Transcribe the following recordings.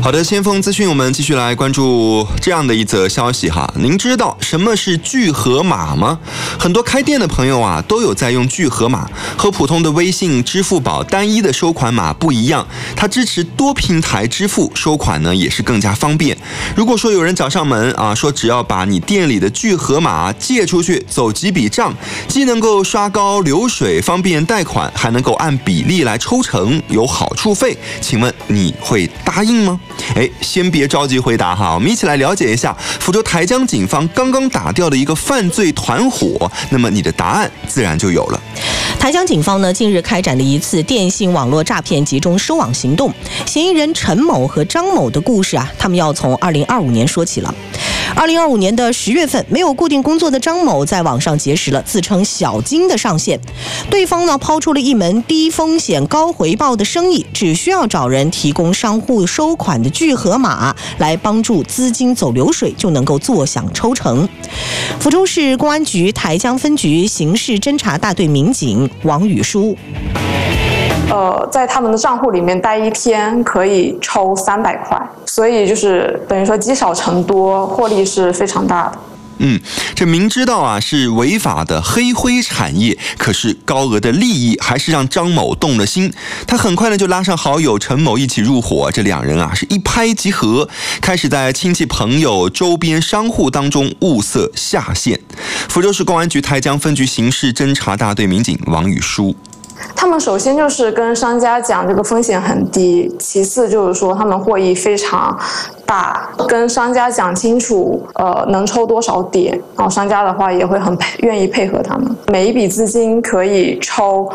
好的，先锋资讯，我们继续来关注这样的一则消息哈。您知道什么是聚合码吗？很多开店的朋友啊，都有在用聚合码，和普通的微信、支付宝单一的收款码不一样，它支持多平台支付，收款呢也是更加方便。如果说有人找上门啊，说只要把你店里的聚合码借出去，走几笔账，既能够刷高流水，方便贷款，还能够按比例来抽成，有好处费，请问你会答应吗？先别着急回答哈，我们一起来了解一下福州台江警方刚刚打掉的一个犯罪团伙，那么你的答案自然就有了。 台江警方呢近日开展了一次电信网络诈骗集中收网行动，嫌疑人陈某和张某的故事啊，他们要从2025年说起了。2025年的10月份，没有固定工作的张某在网上结识了自称小金的上线，对方呢抛出了一门低风险高回报的生意，只需要找人提供商户收款的聚合码来帮助资金走流水，就能够坐享抽成。福州市公安局台江分局刑事侦查大队民警王宇书， 在他们的账户里面待1天可以抽300块，所以就是等于说积少成多，获利是非常大的。 这明知道啊是违法的黑灰产业，可是高额的利益还是让张某动了心。他很快呢就拉上好友陈某一起入伙，这两人啊是一拍即合，开始在亲戚朋友、周边商户当中物色下线。福州市公安局台江分局刑事侦查大队民警王宇书。 他们首先就是跟商家讲这个风险很低，其次就是说他们获益非常大，跟商家讲清楚能抽多少点，然后商家的话也会很愿意配合他们，每一笔资金可以抽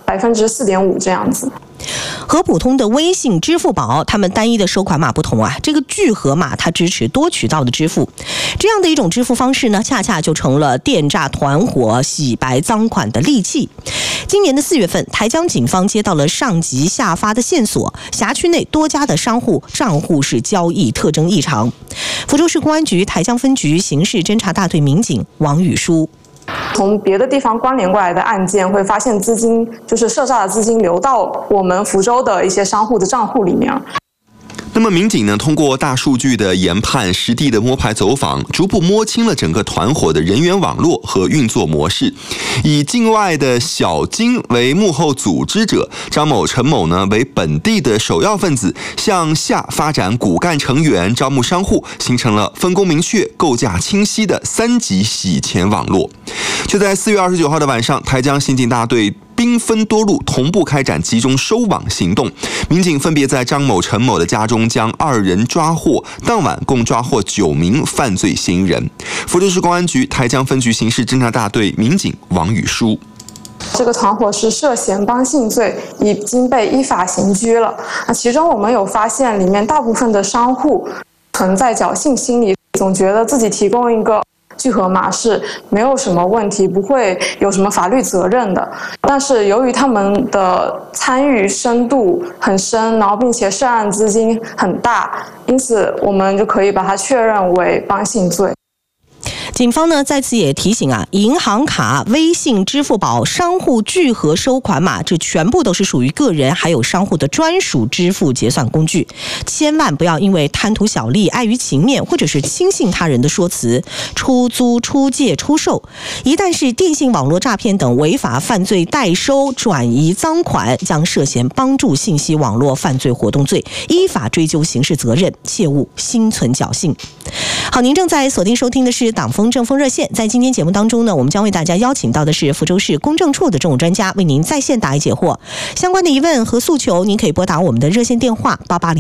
4.5%这样子。 和普通的微信、支付宝他们单一的收款码不同啊，这个聚合码它支持多渠道的支付，这样的一种支付方式呢，恰恰就成了电诈团伙洗白赃款的利器。今年的4月份，台江警方接到了上级下发的线索，辖区内多家的商户账户是交易特征异常。福州市公安局台江分局刑事侦查大队民警王宇书， 从别的地方关联过来的案件，会发现资金就是涉诈的资金流到我们福州的一些商户的账户里面。 那么民警呢，通过大数据的研判、实地的摸排走访，逐步摸清了整个团伙的人员网络和运作模式。以境外的小金为幕后组织者，张某、陈某呢为本地的首要分子，向下发展骨干成员，招募商户，形成了分工明确、构架清晰的3级洗钱网络。就在4月29号的晚上，台江刑警大队兵分多路，同步开展集中收网行动。民警分别在张某、陈某的家中将2人抓获，当晚共抓获9名犯罪嫌疑人。福州市公安局台江分局刑事侦查大队民警王宇书， 这个团伙是涉嫌帮信罪，已经被依法刑拘了。其中我们有发现，里面大部分的商户存在侥幸心理，总觉得自己提供一个聚合码是没有什么问题，不会有什么法律责任的。但是由于他们的参与深度很深，然后并且涉案资金很大，因此我们就可以把它确认为帮信罪。 警方呢在此也提醒啊，银行卡、微信、支付宝商户聚合收款码，这全部都是属于个人还有商户的专属支付结算工具，千万不要因为贪图小利、碍于情面或者是轻信他人的说辞，出租、出借、出售。一旦是电信网络诈骗等违法犯罪代收、转移赃款，将涉嫌帮助信息网络犯罪活动罪，依法追究刑事责任，切勿心存侥幸。好，您正在锁定收听的是党风政风热线。在今天节目当中呢，我们将为大家邀请到的是福州市公证处的政务专家，为您在线答疑解惑。相关的疑问和诉求，您可以拨打我们的热线电话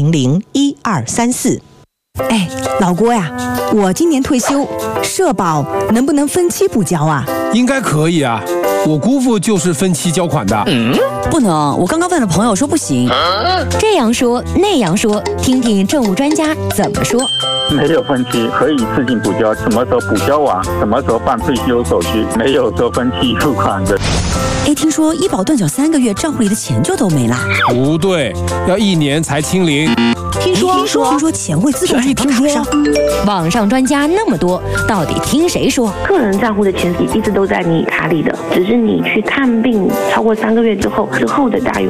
88001234。 哎，老郭呀，我今年退休，社保能不能分期补交啊？ 应该可以啊，我姑父就是分期交款的。 不能，我刚刚问了朋友说不行。 这样说那样说，听听政务专家怎么说。 没有分期，可以自行补交，什么时候补交完，什么时候办退休手续，没有说分期付款的。 哎，听说医保断缴3个月，账户里的钱就都没了。 不对，要1年才清零。 听说钱会自动转到卡上。 网上专家那么多，到底听谁说？ 个人账户的钱一直都在你卡里的，只是你去看病超过3个月之后的大约